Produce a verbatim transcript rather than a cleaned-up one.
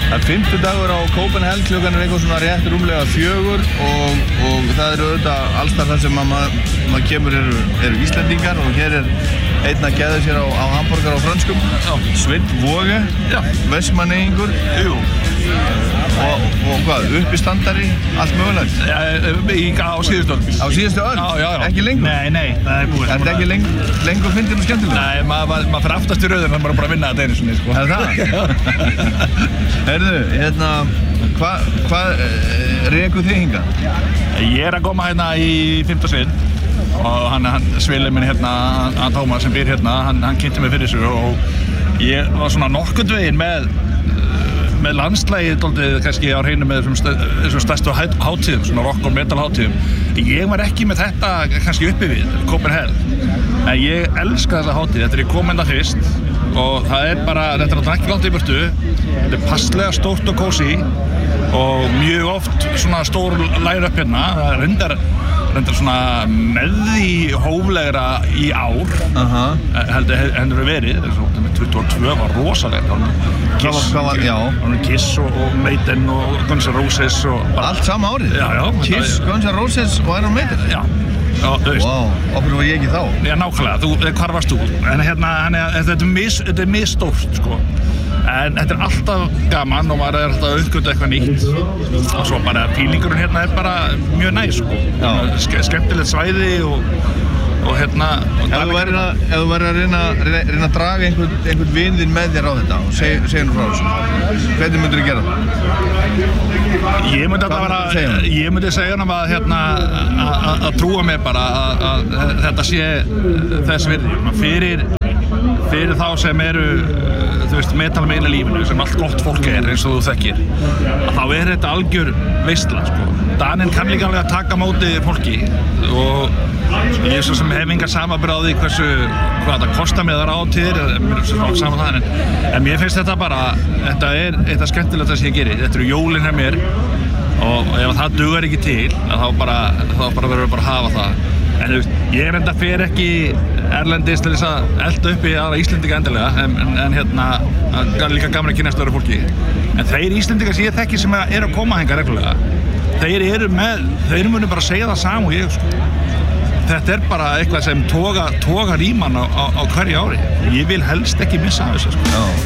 Það er fimmtudagur á Copenhagen, klukkan er eitthvað svona rétt rúmlega fjögur og, og það eru auðvitað allstar þar sem maður mað kemur eru, eru Íslendingar og hér er einn að geða sér á, á hamborgar á frönskum. Sveinn Voge, Vestmannaeyingur. Jú. Og, og hvað, uppistandari, allt mögulegt? Ja, í, á síðustu öll. Á síðustu öll? Já, já, já. Ekki lengur? Nei, nei, það er búið. Er þetta ekki leng, lengur fyndin og skemmtilega? Nei, maður ma, ma fyrir aftast í rauðin, maður bara að vinna þetta einu sinni, sko. Er það? Heyrðu, hérna, hvað hva, rekur þið hingað? Ég er að koma hérna í fimmta sinn og hann, hann svilið minn hérna, hann Tómas sem býr hérna, hann, hann kynnti mig fyrir þessu og ég var svona nokkurn veginn með með landslægið dálítið kannski á hreinu með þessum stærstu hátíðum, svona rock og metal hátíðum. Ég var ekki með þetta kannski uppi við, Copenhagen. En ég elska þessa hátíð, þetta er í komenda fyrst og það er bara, þetta er náttúrulega ekki langt í burtu. Þetta er passlega stórt og kósí og mjög oft svona stór line-up hérna. Það er reyndar, reyndar svona með því hóflegra í ár, uh-huh. heldur hendur verið, tuttugu og tvö var rosalegt. Kiss, hvað var, já. Kiss og, og Maiden og Guns N' Roses og bara... Allt sama árið? Já, já. Kiss, Guns N' Roses og Iron Maiden? Já. Já, þú veist. Wow, okkur var ég ekki þá? Já, nákvæmlega, þú, hvar varst þú? En hérna, hérna þetta er mis, þetta er misstórt, sko. En þetta er alltaf gaman og maður er alltaf að uppgöta eitthvað nýtt. Og svo bara feelingurinn hérna er bara mjög næs, sko. Já. Skemmtilegt svæði og... og hérna og ef þú værir að, ef þú værir að reyna, reyna, reyna að draga einhvern, einhvern vin þinn með þér á þetta og seg, segja nú frá þessu, hvernig myndir þú gera það? Ég myndi að vera, ég myndi segja hann að hérna að trúa mig bara að, að, að þetta sé þess virði fyrir, fyrir þá sem eru þú veist, metal meina lífinu sem allt gott fólk er eins og þú þekkir að þá er þetta algjör veisla, sko. Daninn kann líka alveg að taka móti fólki og ég er svo sem hef enga samanburð á því hversu, hvað þetta kostar mig þar átíðir, mér er svo saman það, en, en mér finnst þetta bara, þetta er eitthvað skemmtilegt það sem ég gerir, þetta eru jólin hjá mér og ef það dugar ekki til, þá bara, þá bara verður við bara að hafa það. En þú veist, ég er enda fyrir ekki erlendis til þess að elda upp í aðra Íslendinga endilega, en, en, en hérna, það er líka gaman að kynast öðru fólki. En þeir Íslendingar sem ég þekki sem eru að koma hingað reglulega, þeir eru með, þeir munu bara segja það sama og ég, sko. Þetta er bara eitthvað sem togar, togar í mann á, á, á hverju ári. Ég vil helst ekki missa þessu, sko.